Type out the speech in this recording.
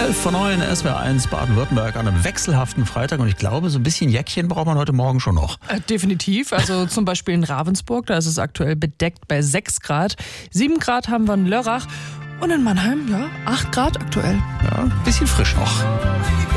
11:09 SWR1 Baden-Württemberg an einem wechselhaften Freitag. Und ich glaube, so ein bisschen Jäckchen braucht man heute Morgen schon noch. Definitiv. Also zum Beispiel in Ravensburg, da ist es aktuell bedeckt bei 6 Grad. 7 Grad haben wir in Lörrach. Und in Mannheim, 8 Grad aktuell. Ja, ein bisschen frisch noch.